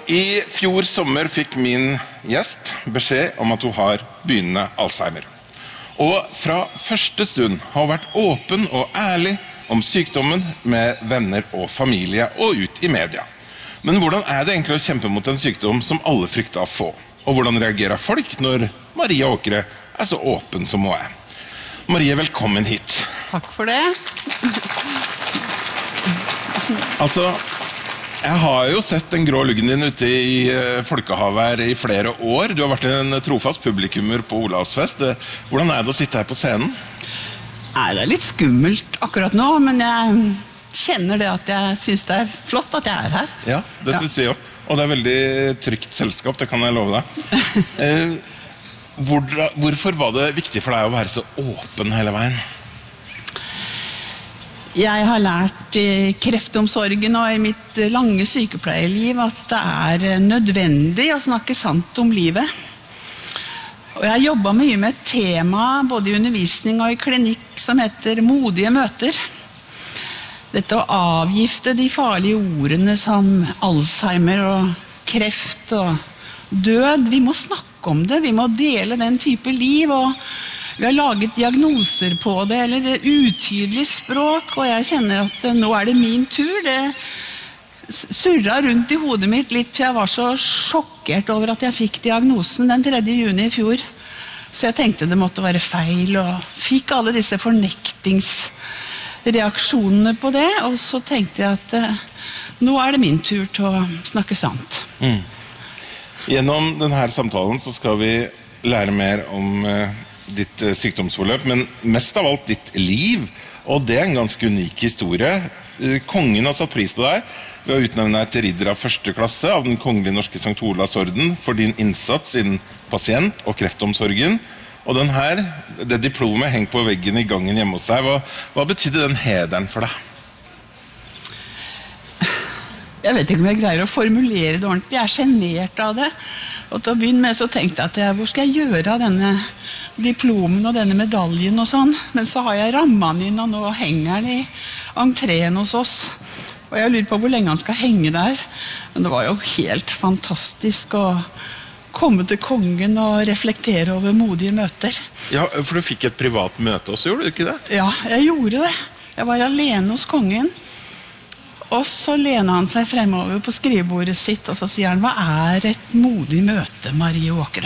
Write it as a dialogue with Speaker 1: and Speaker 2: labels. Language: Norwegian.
Speaker 1: I fjor sommer fikk min gjest beskjed om at hun har begynnende Alzheimer. Og fra første stund har hun vært åpen og ærlig om sykdommen med venner og familie og ut i media. Men hvordan det egentlig å kjempe mot en sykdom som alle frykter å få? Og hvordan reagerer folk når Marie Åkre så åpen som hun Marie, velkommen hit.
Speaker 2: Takk for det.
Speaker 1: Altså, jeg har jo sett den grå luggen din ute i Folkehavet her i flere år. Du har vært en trofast publikummer på Olavsfest. Hvordan det å sitte her på scenen?
Speaker 2: Nei, det litt skummelt akkurat nå, men jeg kjenner det at jeg synes det flott at jeg her.
Speaker 1: Ja, det synes vi også. Og det veldig trygt selskap, det kan jeg love deg. Hvorfor var det viktig for deg å være så åpen hele veien?
Speaker 2: Jeg har lært i kreftomsorgen og i mitt lange sykepleierliv at det nødvendig å snakke sant om livet. Og jeg har jobbet mye med et tema, både i undervisning og i klinikk, som heter modige møter. Dette å avgifte de farlige ordene som Alzheimer og kreft og død. Vi må snakke om det, vi må dele den type liv, og vi har laget diagnoser på det, eller utydelig språk, og jeg kjenner at nå det min tur. Det surret rundt i hodet mitt litt, for jeg var så sjokkert over at jeg fikk diagnosen den 3. juni i fjor. Så jeg tenkte det måtte være feil, og fikk alle disse fornektingsreaksjonene på det, og så tenkte jeg at nå det min tur til å snakke sant.
Speaker 1: Gjennom denne samtalen så skal vi lære mer om ditt sykdomsforløp, men mest av alt ditt liv, og det en ganske unik historie. Kongen har satt pris på deg ved å utnevne deg til ridder av første klasse av den kongelige norske Sankt Olavs orden for din innsats innen pasient- og kreftomsorgen. Og det diplomet hengt på veggen i gangen hjemme hos deg. Hva betydde den hederen for deg?
Speaker 2: Jeg vet ikke om jeg greier å formulere det ordentlig. Jeg sjenert av det. Og til å begynne med så tenkte jeg at hvor skal jeg gjøre av denne diplomen og denne medaljen og sånn? Men så har jeg rammet den inn, og nå henger den i entreen hos oss. Og jeg lurer på hvor lenge han skal henge der. Men det var jo helt fantastisk å komme til kongen og reflektere over modige møter. Ja,
Speaker 1: for du fikk et privat møte også, gjorde du ikke det?
Speaker 2: Ja, jeg gjorde det. Jeg var alene hos kongen. Og så lener han seg fremover på skrivebordet sitt, og så sier han, hva et modig møte, Marie Åkre?